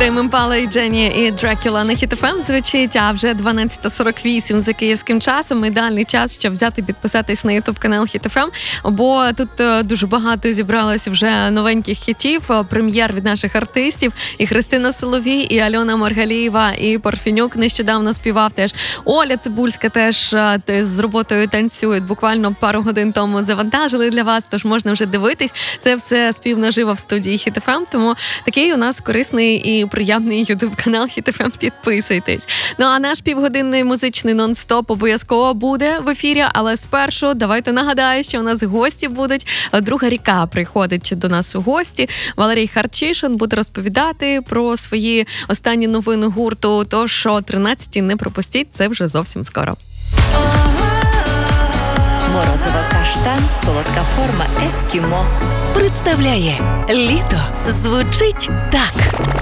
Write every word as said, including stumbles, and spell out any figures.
Тейм Імпала і Дженні і Дракула на Хіт еф ем звучить, а вже дванадцята сорок вісім за київським часом. Ідеальний час, щоб взяти підписатись на ютуб-канал Хіт еф ем, бо тут дуже багато зібралося вже новеньких хітів, прем'єр від наших артистів. І Христина Соловій, і Альона Маргалієва, і Парфенюк нещодавно співав теж. Оля Цибульська теж з роботою танцюють. Буквально пару годин тому завантажили для вас, тож можна вже дивитись. Це все спів наживо в студії Хіт еф ем, тому такий у нас корисний і приємний ютуб-канал Хіт еф ем. Підписуйтесь. Ну а наш півгодинний музичний нон-стоп обов'язково буде в ефірі, але спершу давайте нагадаю, що у нас гості будуть. Друга ріка приходить до нас у гості. Валерій Харчишин буде розповідати про свої останні новини гурту. Тож о тринадцятій не пропустіть, це вже зовсім скоро. Морозиво каштан, солодка форма ескімо. Представляє «Літо» звучить так.